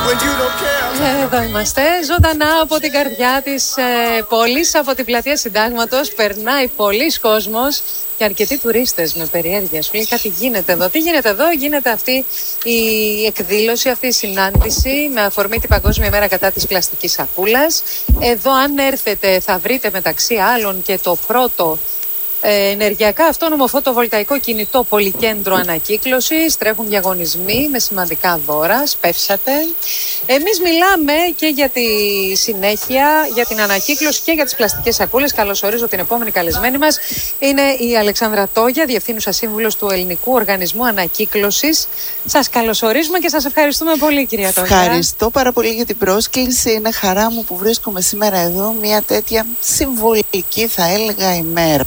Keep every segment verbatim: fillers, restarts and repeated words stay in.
Εδώ είμαστε, ζωντανά από την καρδιά της ε, πόλης, από την πλατεία Συντάγματος. Περνάει πολλοί κόσμος και αρκετοί τουρίστες με περιέργεια. Σου λέει κάτι γίνεται εδώ. Τι γίνεται εδώ? Γίνεται αυτή η εκδήλωση, αυτή η συνάντηση με αφορμή την Παγκόσμια Μέρα κατά της πλαστικής σακούλας. Εδώ, αν έρθετε, θα βρείτε μεταξύ άλλων και το πρώτο ενεργειακά αυτόνομο φωτοβολταϊκό κινητό πολυκέντρο ανακύκλωσης. Τρέχουν διαγωνισμοί με σημαντικά δώρα. Σπεύσατε. Εμείς μιλάμε και για τη συνέχεια, για την ανακύκλωση και για τις πλαστικές σακούλες. Καλωσορίζω την επόμενη καλεσμένη μας. Είναι η Αλεξάνδρα Τόγια, Διευθύνουσα Σύμβουλος του Ελληνικού Οργανισμού Ανακύκλωσης. Σας καλωσορίζουμε και σας ευχαριστούμε πολύ, κυρία Τόγια. Ευχαριστώ πάρα πολύ για την πρόσκληση. Είναι χαρά μου που βρίσκομαι σήμερα εδώ, μια τέτοια συμβολική, θα έλεγα, ημέρα.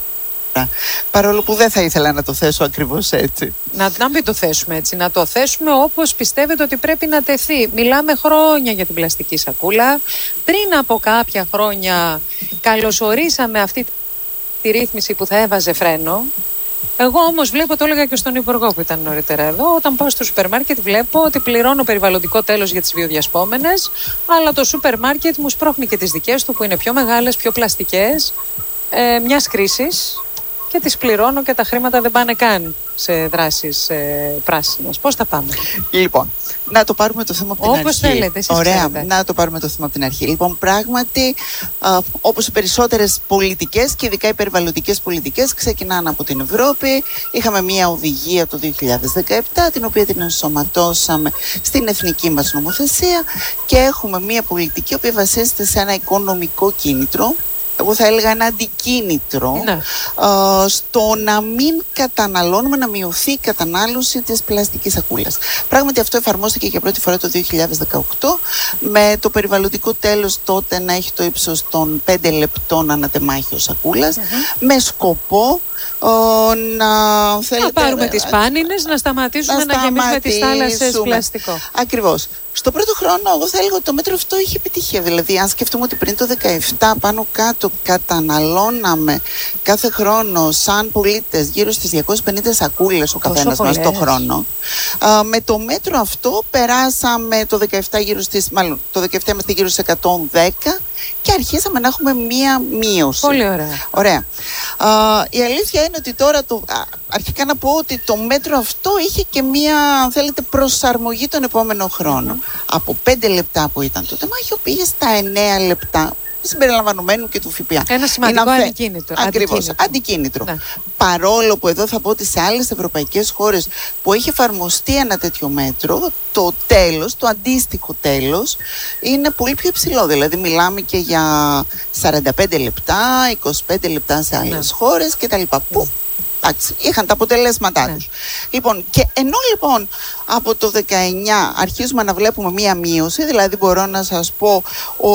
Παρόλο που δεν θα ήθελα να το θέσω ακριβώς έτσι. Να, να μην το θέσουμε έτσι, να το θέσουμε όπως πιστεύετε ότι πρέπει να τεθεί. Μιλάμε χρόνια για την πλαστική σακούλα. Πριν από κάποια χρόνια καλωσορίσαμε αυτή τη ρύθμιση που θα έβαζε φρένο. Εγώ όμως βλέπω, το έλεγα και στον Υπουργό που ήταν νωρίτερα εδώ, όταν πάω στο σούπερ μάρκετ βλέπω ότι πληρώνω περιβαλλοντικό τέλος για τις βιοδιασπόμενες, αλλά το σούπερ μάρκετ μου σπρώχνει και τις δικές του που είναι πιο μεγάλες, πιο πλαστικές, ε, μιας κρίσης. Και τις πληρώνω και τα χρήματα δεν πάνε καν σε δράσεις ε, πράσινες. Πώς θα πάμε? Λοιπόν, να το πάρουμε το θέμα από την Όπως αρχή. θέλετε, εσείς Ωραία, ξέρετε. να το πάρουμε το θέμα από την αρχή. Λοιπόν, πράγματι, α, όπως οι περισσότερες πολιτικές και ειδικά οι περιβαλλοντικές πολιτικές ξεκινάνε από την Ευρώπη. Είχαμε μια οδηγία το δύο χιλιάδες δεκαεπτά, την οποία την ενσωματώσαμε στην εθνική μας νομοθεσία και έχουμε μια πολιτική που βασίζεται σε ένα οικονομικό κίνητρο. Εγώ θα έλεγα ένα αντικίνητρο, ναι. uh, στο να μην καταναλώνουμε, να μειωθεί η κατανάλωση της πλαστικής σακούλας. Πράγματι αυτό εφαρμόστηκε για πρώτη φορά το δύο χιλιάδες δεκαοκτώ, με το περιβαλλοντικό τέλος τότε να έχει το ύψος των πέντε λεπτών ανατεμάχιο σακούλας, mm-hmm. με σκοπό uh, να θέλετε, να πάρουμε τις πάνινες, να σταματήσουμε να, να γεμίσουμε τις θάλασσες πλαστικό. Ακριβώς. Στο πρώτο χρόνο, εγώ θα έλεγα ότι το μέτρο αυτό είχε επιτυχία. Δηλαδή, αν σκεφτούμε ότι πριν το δύο χιλιάδες δεκαεπτά πάνω κάτω καταναλώναμε κάθε χρόνο, σαν πολίτες, γύρω στις διακόσιες πενήντα σακούλες ο καθένας μας το χρόνο. Α, με το μέτρο αυτό περάσαμε το δεκαεπτά γύρω στις, μάλλον το δεκαεπτά είμαστε γύρω στις εκατόν δέκα και αρχίσαμε να έχουμε μία μείωση. Πολύ ωραία. Ωραία. Α, η αλήθεια είναι ότι τώρα, το, α, αρχικά να πω ότι το μέτρο αυτό είχε και μία, αν θέλετε, προσαρμογή τον επόμενο χρόνο. Mm. Από πέντε λεπτά που ήταν το τεμάχιο πήγε στα εννέα λεπτά, συμπεριλαμβανομένου και του ΦΠΑ. Ένα σημαντικό αμφε... αντικίνητρο. Ακριβώς, αντικίνητρο. αντικίνητρο. Ναι. Παρόλο που εδώ θα πω ότι σε άλλες ευρωπαϊκές χώρες που έχει εφαρμοστεί ένα τέτοιο μέτρο, το τέλος, το αντίστοιχο τέλος, είναι πολύ πιο υψηλό. Δηλαδή μιλάμε και για σαράντα πέντε λεπτά, είκοσι πέντε λεπτά σε άλλες ναι. χώρες κτλ. Ναι. Που εντάξει, είχαν τα αποτελέσματά ναι. τους. Λοιπόν, και ενώ λοιπόν από το δεκαεννιά αρχίζουμε να βλέπουμε μία μείωση, δηλαδή μπορώ να σας πω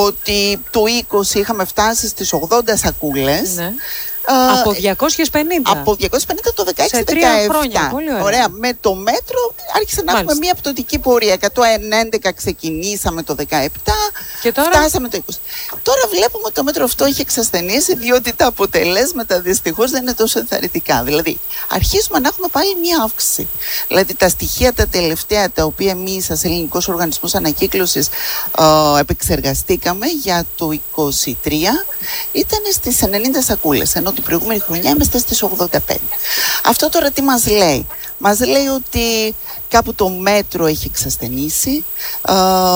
ότι το είκοσι είχαμε φτάσει στις ογδόντα σακούλες. Ναι. Από διακόσιες πενήντα. Από διακόσιες πενήντα το δεκαέξι δεκαεπτά. Ωραία. ωραία. Με το μέτρο άρχισε να έχουμε μια πτωτική πορεία. εκατόν έντεκα ξεκινήσαμε το δεκαεπτά και τώρα φτάσαμε το είκοσι. Τώρα βλέπουμε ότι το μέτρο αυτό έχει εξασθενήσει, διότι τα αποτελέσματα δυστυχώς δεν είναι τόσο ενθαρρυντικά. Δηλαδή, αρχίζουμε να έχουμε πάλι μια αύξηση. Δηλαδή, τα στοιχεία τα τελευταία τα οποία εμείς σαν Ελληνικός Οργανισμός Ανακύκλωσης ε, επεξεργαστήκαμε για το είκοσι τρία ήταν στις ενενήντα σακούλες, ενώ την προηγούμενη χρονιά είμαστε στις ογδόντα πέντε. Αυτό τώρα τι μας λέει? Μας λέει ότι κάπου το μέτρο έχει εξασθενήσει, ε,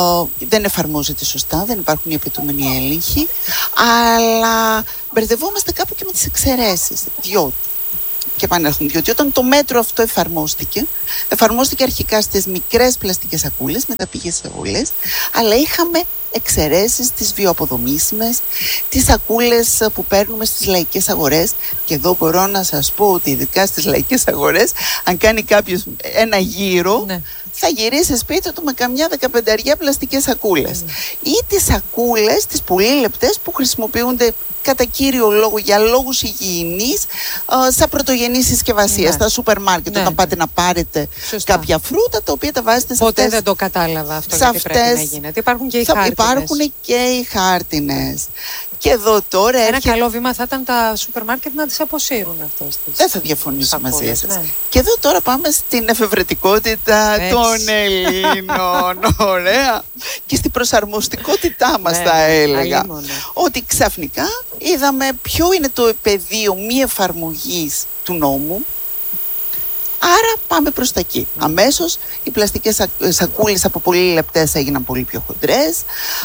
δεν εφαρμόζεται σωστά, δεν υπάρχουν οι απαιτούμενοι έλεγχοι, αλλά μπερδευόμαστε κάπου και με τις εξαιρέσεις, διότι και επανέρχομαι, διότι όταν το μέτρο αυτό εφαρμόστηκε, εφαρμόστηκε αρχικά στις μικρές πλαστικές σακούλες, μετά πήγε σε όλες, αλλά είχαμε εξαιρέσεις στις βιοαποδομήσιμες, τις σακούλες που παίρνουμε στις λαϊκές αγορές. Και εδώ μπορώ να σας πω ότι ειδικά στις λαϊκές αγορές, αν κάνει κάποιος ένα γύρο, ναι. θα γυρίσει σπίτι του με καμιά δεκαπενταριά πλαστικές σακούλες. Mm. Ή τις σακούλες, τις πολύ λεπτές που χρησιμοποιούνται κατά κύριο λόγο για λόγους υγιεινής σαν πρωτογενή συσκευασία ναι. στα σούπερ μάρκετ, ναι. όταν πάτε να πάρετε Σωστά. κάποια φρούτα τα οποία τα βάζετε σε Ποτέ αυτές. δεν το κατάλαβα αυτό γιατί αυτές... πρέπει να γίνεται. Υπάρχουν και οι χάρτινες. Υπάρχουν και οι χάρτινες. Και εδώ τώρα Ένα έρχεται... καλό βήμα θα ήταν τα σούπερ μάρκετ να τις αποσύρουν αυτές τις. Δεν θα διαφωνήσω μαζί σας. Ναι. Και εδώ τώρα πάμε στην εφευρετικότητα Έτσι. των Ελλήνων. Ωραία. Και στην προσαρμοστικότητά μας, Ναι, θα έλεγα. αλίμονο. Ότι ξαφνικά είδαμε ποιο είναι το πεδίο μη εφαρμογής του νόμου. Άρα πάμε προς τα εκεί. Αμέσως οι πλαστικές σακούλες από πολύ λεπτές έγιναν πολύ πιο χοντρές.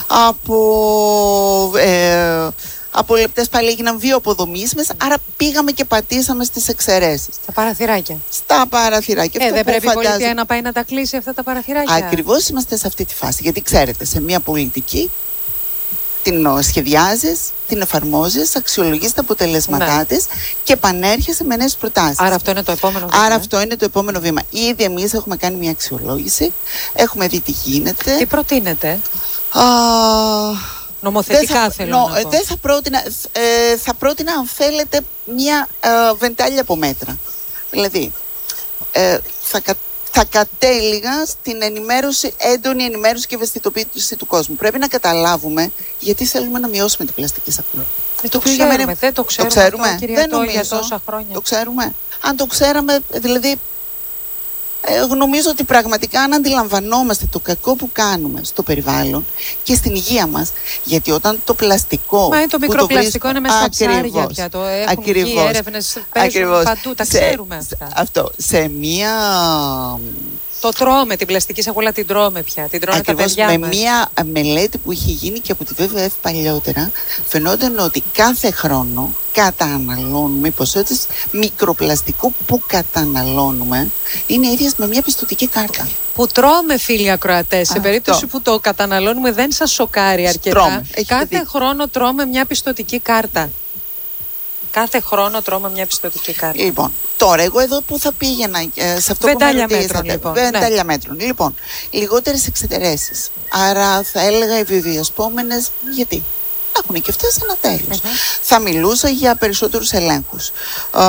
Από, ε, από λεπτές πάλι έγιναν βιοαποδομήσιμες. Άρα πήγαμε και πατήσαμε στις εξαιρέσεις. Στα παραθυράκια. Στα παραθυράκια. Ε, Αυτό δεν που πρέπει η φαντάζομαι- πολιτεία να πάει να τα κλείσει αυτά τα παραθυράκια. Ακριβώς είμαστε σε αυτή τη φάση. Γιατί ξέρετε, σε μια πολιτική την ο, σχεδιάζεις, την εφαρμόζεις, αξιολογείς τα αποτελέσματά Ναι. της και επανέρχεσαι με νέες προτάσεις. Άρα αυτό είναι το επόμενο βήμα. Άρα αυτό είναι το επόμενο βήμα. Ήδη εμείς έχουμε κάνει μια αξιολόγηση, έχουμε δει τι γίνεται. Τι προτείνετε? Α, Νομοθετικά δεν θα, θέλω νο- να πω. δεν θα πρότεινα, ε, θα πρότεινα αν θέλετε μια ε, βεντάλια από μέτρα. Δηλαδή, ε, θα, κα- θα κατέληγα στην ενημέρωση, έντονη ενημέρωση και ευαισθητοποίηση του κόσμου. Πρέπει να καταλάβουμε γιατί θέλουμε να μειώσουμε την πλαστική σακούλα. Ε, το οποίο για ξέρουμε, μένα- δεν το ξέρουμε, το ξέρουμε. αυτό, κυρία Δεν Τό, για νομίζω. τόσα χρόνια. Το ξέρουμε. Αν το ξέραμε, δηλαδή, ε, νομίζω ότι πραγματικά αν αντιλαμβανόμαστε το κακό που κάνουμε στο περιβάλλον και στην υγεία μας, γιατί όταν το πλαστικό. Μα είναι το που μικροπλαστικό, βρίσκω- είναι μέσα στα ψάρια Ακριβώς. πια. Το έχουν βγει Ακριβώς. έρευνες, παίζουν Ακριβώς. παντού, τα Σε- ξέρουμε σε- αυτά. Αυτό. Σε μία. Το τρώμε, την πλαστική σακούλα την τρώμε πια. Την τρώνε Ακριβώς, τα παιδιά με μας. μία μελέτη που είχε γίνει και από τη βι βι εφ παλιότερα, φαινόταν ότι κάθε χρόνο καταναλώνουμε, οι ποσότητες μικροπλαστικού που καταναλώνουμε είναι ίδιες με μια πιστωτική κάρτα. Που τρώμε, φίλοι ακροατές. Σε Αυτό. περίπτωση που το καταναλώνουμε, δεν σας σοκάρει αρκετά. Τρώμε, έχετε Κάθε δίκιο. χρόνο τρώμε μια πιστωτική κάρτα. Κάθε χρόνο τρώμε μια πιστωτική κάρτα. Λοιπόν, τώρα εγώ εδώ που θα πήγαινα ε, σε αυτό Βεντάλια που με μέτρων, ρωτήσατε. λοιπόν, Βεντάλια μέτρων. Λοιπόν, λιγότερες εξαιρέσεις. Άρα θα έλεγα οι βιοδιασπόμενες, γιατί έχουν και αυτές ένα τέλος. Μμμ. Θα μιλούσα για περισσότερους ελέγχους, ε,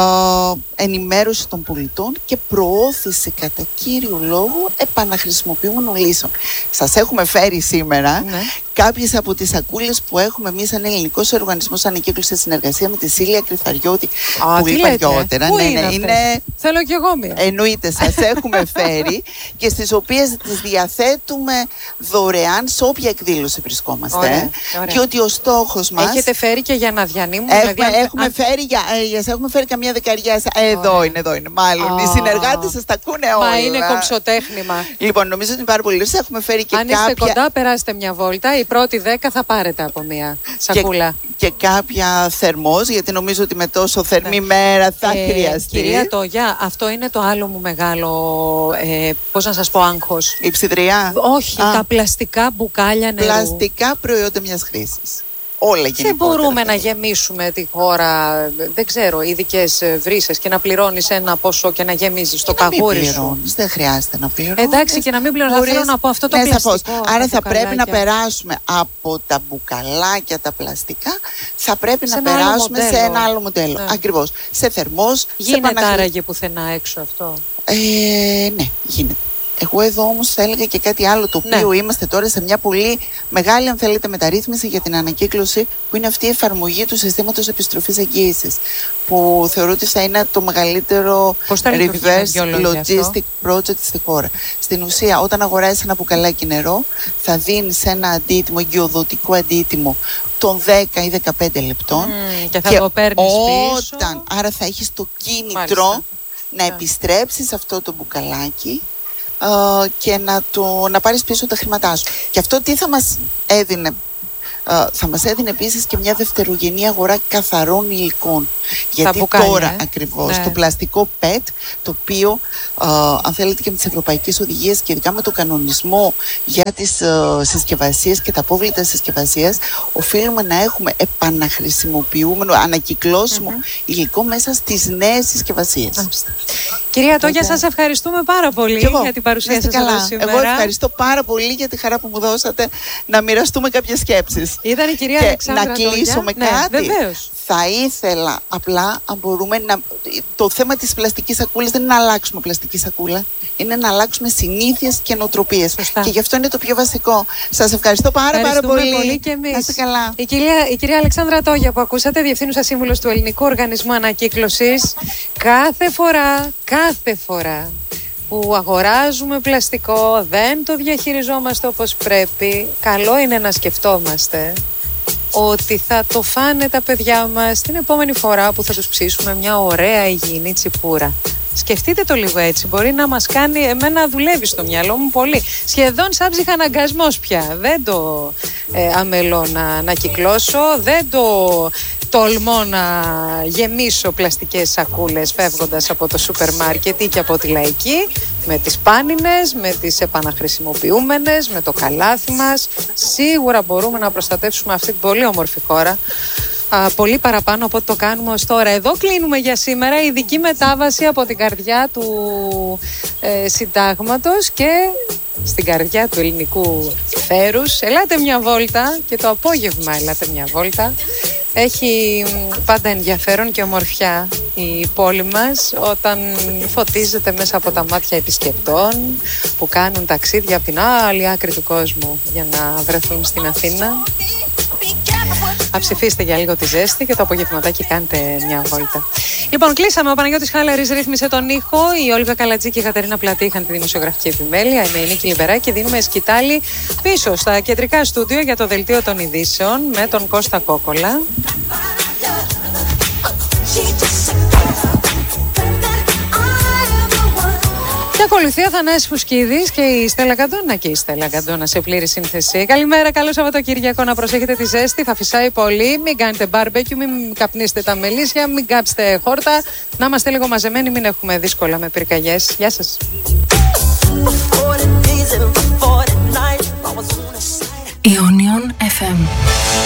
ενημέρωση των πολιτών και προώθηση κατά κύριο λόγο επαναχρησιμοποιούμενων λύσεων. Σας έχουμε φέρει σήμερα Ναι. κάποιες από τις σακούλες που έχουμε εμείς σαν ελληνικός οργανισμός ανακύκλωσης σε συνεργασία με τη Σίλια Κρυθαριώτη Α, που τι είπα λέτε, αργότερα. πού Ναι, είναι ναι, αυτές? είναι- Θέλω κι εγώ μία. Εννοείται, σας έχουμε φέρει και στις οποίες τις διαθέτουμε δωρεάν σε όποια εκδήλωση βρισκόμαστε. Ωραία, ωραία. Και ότι ο στόχος μας. Έχετε φέρει και για να διανύμουν. Έχουμε, δηλαδή, αν- έχουμε, αν- φέρει για, ε, για- σας έχουμε φέρει καμία δεκαριά. σα- ε, Εδώ Ωραία. είναι, εδώ είναι. Μάλλον. Οι Α. συνεργάτες σας τα ακούνε όλα. Μα είναι κομψοτέχνημα. Λοιπόν, νομίζω ότι είναι πάρα πολύ ωραίο. Σας έχουμε φέρει και Αν είστε κάποια. κοντά, περάστε μια βόλτα. Οι πρώτοι δέκα θα πάρετε από μία σακούλα. Και κάποια θερμός, γιατί νομίζω ότι με τόσο θερμή μέρα θα Ε, χρειαστεί. Κυρία Τόγια, αυτό είναι το άλλο μου μεγάλο, ε, πώς να σας πω, άγχος. Η ψυδριά. Όχι, Α. τα πλαστικά μπουκάλια νερού. Πλαστικά προϊόντα μιας χρήσης. Όλα Δεν γενικότερα. μπορούμε να θα γεμίσουμε τη χώρα, δεν ξέρω, ειδικέ βρύσες και να πληρώνεις ένα ποσό και να γεμίζεις το Και να μην παγούρι σου. πληρώνεις, δεν χρειάζεται να πληρώνεις. Εντάξει, και να μην πληρώνεις. Μπορείς- Θέλω να πω αυτό το ναι, πλαστικό. σαφώς. Άρα τα θα πρέπει να μπουκαλάκια. περάσουμε από τα μπουκαλάκια, τα πλαστικά, θα πρέπει Σε να ένα άλλο περάσουμε σε μοντέλο. ένα άλλο μοντέλο. Ναι. Ακριβώς. Σε θερμός, σε Γίνεται επαναχρη- άραγε πουθενά έξω αυτό. Ε, ναι, γίνεται. Εγώ εδώ όμως θα έλεγα και κάτι άλλο, το οποίο Ναι. είμαστε τώρα σε μια πολύ μεγάλη, αν θέλετε, μεταρρύθμιση για την ανακύκλωση, που είναι αυτή η εφαρμογή του συστήματος επιστροφής εγγύησης, που θεωρώ ότι θα είναι το μεγαλύτερο Πώς θα λειτουργεί, με reverse δυο λόγια αυτό? logistic project στη χώρα. Στην ουσία, όταν αγοράζεις ένα μπουκαλάκι νερό, θα δίνεις ένα αντίτιμο, εγκυοδοτικό αντίτιμο των δέκα ή δεκαπέντε λεπτών. Μμμ, και θα το παίρνεις πίσω. Όταν, άρα θα έχεις το κίνητρο Μάλιστα. να Ναι. επιστρέψεις αυτό το μπουκαλάκι ε, και να, το, να πάρεις πίσω τα χρήματά σου. Και αυτό τι θα μας έδινε? Ε, θα μας έδινε επίσης και μια δευτερογενή αγορά καθαρών υλικών. Γιατί μπουκάλια, τώρα ε. ακριβώς Ναι. το πλαστικό πετ, το οποίο ε, αν θέλετε και με τις ευρωπαϊκές οδηγίες και ειδικά με το κανονισμό για τις ε, συσκευασίες και τα απόβλητα συσκευασίας, οφείλουμε να έχουμε επαναχρησιμοποιούμενο, ανακυκλώσιμο υλικό μέσα στις νέες συσκευασίες. Μάλιστα. Κυρία Τόγια, Οπότε- σας ευχαριστούμε πάρα πολύ Κι εγώ. για την παρουσία Να είστε σας εδώ καλά. σήμερα. Εγώ ευχαριστώ πάρα πολύ για τη χαρά που μου δώσατε να μοιραστούμε κάποιες σκέψεις. Ήταν η κυρία Και Αλεξάνδρα να κλείσω Τόγια. με Ναι, κάτι. βεβαίως. Θα ήθελα απλά, αν μπορούμε να. Το θέμα της πλαστικής σακούλας δεν είναι να αλλάξουμε πλαστική σακούλα. είναι να αλλάξουμε συνήθειες και νοοτροπίες. Σωστά. Και γι' αυτό είναι το πιο βασικό. Σας ευχαριστώ πάρα πάρα πολύ. πολύ και εμείς. Να είστε καλά. Η κυρία, η κυρία Αλεξάνδρα Τόγια που ακούσατε, Διευθύνουσα Σύμβουλος του Ελληνικού Οργανισμού Ανακύκλωσης, κάθε φορά, κάθε φορά που αγοράζουμε πλαστικό, δεν το διαχειριζόμαστε όπως πρέπει, καλό είναι να σκεφτόμαστε ότι θα το φάνε τα παιδιά μας την επόμενη φορά που θα τους ψήσουμε μια ωραία υγιεινή τσιπούρα. Σκεφτείτε το λίγο έτσι, μπορεί να μας κάνει, εμένα δουλεύει στο μυαλό μου πολύ. Σχεδόν σαν ψυχαναγκασμός πια, δεν το ε, αμελώ να, να κυκλώσω, δεν το τολμώ να γεμίσω πλαστικές σακούλες φεύγοντας από το σούπερ μάρκετ ή και από τη Λαϊκή, με τις πάνινες, με τις επαναχρησιμοποιούμενες, με το καλάθι μας. Σίγουρα μπορούμε να προστατεύσουμε αυτή την πολύ όμορφη χώρα. Α, πολύ παραπάνω από ό,τι το κάνουμε ως τώρα. Εδώ κλείνουμε για σήμερα. Ειδική μετάβαση από την καρδιά του ε, συντάγματος και στην καρδιά του ελληνικού θέρους. Ελάτε μια βόλτα και το απόγευμα ελάτε μια βόλτα. Έχει πάντα ενδιαφέρον και ομορφιά η πόλη μας όταν φωτίζεται μέσα από τα μάτια επισκεπτών που κάνουν ταξίδια από την άλλη άκρη του κόσμου για να βρεθούν στην Αθήνα. Αψηφίστε για λίγο τη ζέστη και το απογευματάκι κάντε μια βόλτα. Λοιπόν, κλείσαμε. Ο Παναγιώτης Χάλερης ρύθμισε τον ήχο. Η Όλγα Καλατζή και η Κατερίνα Πλατή είχαν τη δημοσιογραφική επιμέλεια. Είμαι η Νίκη Λιμπεράκη και δίνουμε σκητάλη πίσω στα κεντρικά στούντιο για το δελτίο των ειδήσεων με τον Κώστα Κόκολα. Και ακολουθεί ο Θανάσης Φουσκίδης και η Στέλλα Καντώνα και η Στέλλα Καντώνα σε πλήρη σύνθεση. Καλημέρα, καλό Σαββατοκύριακο, να προσέχετε τη ζέστη, θα φυσάει πολύ, μην κάνετε μπάρμπεκιου, μην καπνίσετε τα μελίσια, μην κάψετε χόρτα, να είμαστε λίγο μαζεμένοι, μην έχουμε δύσκολα με πυρκαγιές. Γεια σας. Ionion εφ εμ